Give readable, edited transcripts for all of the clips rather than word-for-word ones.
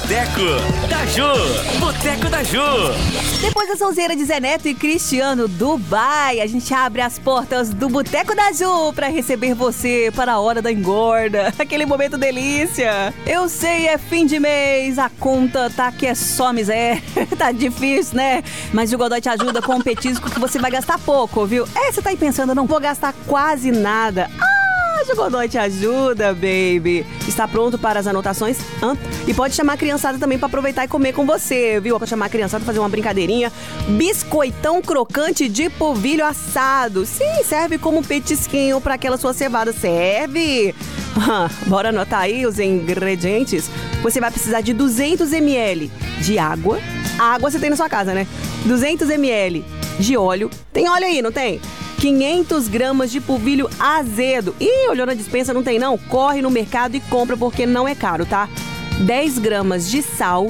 Boteco da Ju. Boteco da Ju. Depois da sonzeira de Zé Neto e Cristiano Dubai, a gente abre as portas do Boteco da Ju pra receber você para a hora da engorda. Aquele momento delícia. Eu sei, é fim de mês, a conta tá que é só miséria. Tá difícil, né? Mas o Godoy te ajuda com um petisco que você vai gastar pouco, viu? Você tá aí pensando, eu não vou gastar quase nada. O Godoy te ajuda, baby. Está pronto para as anotações? E pode chamar a criançada também para aproveitar e comer com você, viu? Pode chamar a criançada para fazer uma brincadeirinha. Biscoitão crocante de polvilho assado. Sim, serve como petisquinho para aquela sua cevada. Serve! Bora anotar aí os ingredientes? Você vai precisar de 200 ml de água. A água você tem na sua casa, né? 200 ml de óleo. Tem óleo aí, não tem? 500 gramas de polvilho azedo. Ih, olhou na despensa, não tem não? Corre no mercado e compra porque não é caro, tá? 10 gramas de sal,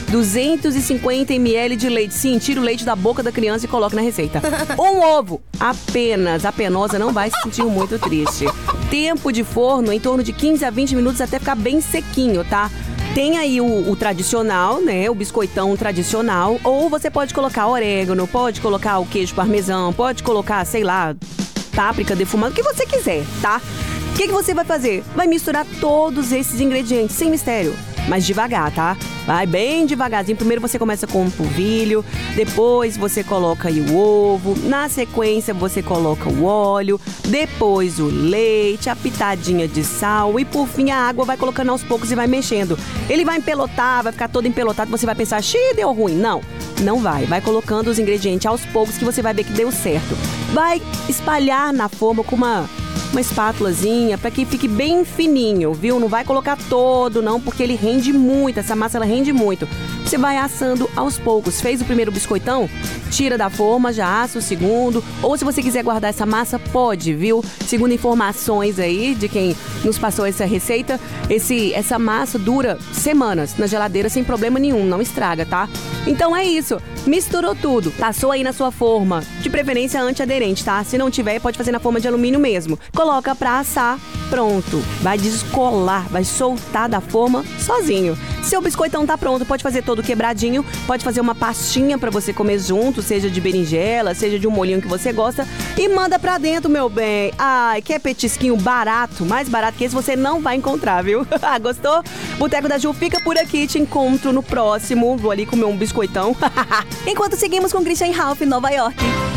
250 ml de leite. Sim, tira o leite da boca da criança e coloca na receita. Um ovo, apenas. A penosa não vai se sentir muito triste. Tempo de forno em torno de 15 a 20 minutos até ficar bem sequinho, tá? Tem aí o tradicional, né? O biscoitão tradicional. Ou você pode colocar orégano, pode colocar o queijo parmesão, pode colocar, sei lá, páprica defumada, o que você quiser, tá? O que você vai fazer? Vai misturar todos esses ingredientes, sem mistério, mas devagar, tá? Vai bem devagarzinho. Primeiro você começa com o polvilho, depois você coloca aí o ovo, na sequência você coloca o óleo, depois o leite, a pitadinha de sal e por fim a água. Vai colocando aos poucos e vai mexendo. Ele vai empelotar, vai ficar todo empelotado, você vai pensar, deu ruim. Não vai. Vai colocando os ingredientes aos poucos que você vai ver que deu certo. Vai espalhar na forma com uma espátulazinha para que fique bem fininho, viu? Não vai colocar todo não, porque ele rende muito, essa massa ela rende muito. Você vai assando aos poucos. Fez o primeiro biscoitão? Tira da forma, já assa o segundo. Ou se você quiser guardar essa massa, pode, viu? Segundo informações aí de quem nos passou essa receita, essa massa dura semanas na geladeira sem problema nenhum, não estraga, tá? Então é isso. Misturou tudo. Passou aí na sua forma, de preferência antiaderente, tá? Se não tiver, pode fazer na forma de alumínio mesmo. Coloca pra assar, pronto. Vai descolar, vai soltar da forma sozinho. Seu biscoitão tá pronto, pode fazer todo quebradinho, pode fazer uma pastinha pra você comer junto, seja de berinjela, seja de um molhinho que você gosta, e manda pra dentro, meu bem. Ai, quer petisquinho barato? Mais barato que esse você não vai encontrar, viu? Gostou? Boteco da Ju fica por aqui, te encontro no próximo. Vou ali comer um biscoitão. Enquanto seguimos com Christian Ralph em Nova York.